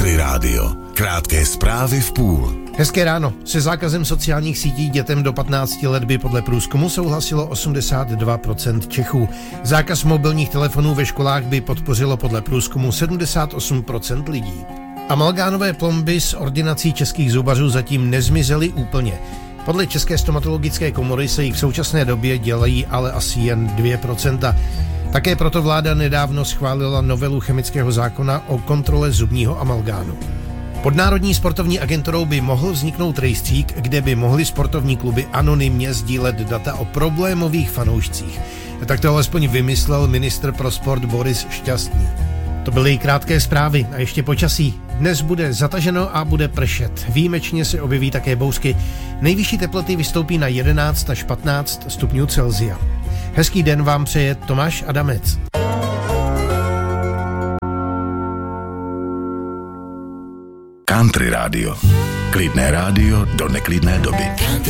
Country Rádio. Krátké zprávy v půl. Hezké ráno. Se zákazem sociálních sítí dětem do 15 let by podle průzkumu souhlasilo 82% Čechů. Zákaz mobilních telefonů ve školách by podpořilo podle průzkumu 78% lidí. Amalgánové plomby z ordinací českých zubařů zatím nezmizely úplně. Podle České stomatologické komory se jich v současné době dělají ale asi jen 2%. Také proto vláda nedávno schválila novelu chemického zákona o kontrole zubního amalgánu. Pod Národní sportovní agenturou by mohl vzniknout rejstřík, kde by mohly sportovní kluby anonymně sdílet data o problémových fanoušcích. Tak to alespoň vymyslel ministr pro sport Boris Šťastný. To byly krátké zprávy a ještě počasí. Dnes bude zataženo a bude pršet. Výjimečně se objeví také bouřky. Nejvyšší teploty vystoupí na 11 až 15 stupňů Celsia. Hezký den vám přeje Tomáš Adamec. Country Rádio. Klidné rádio do neklidné doby.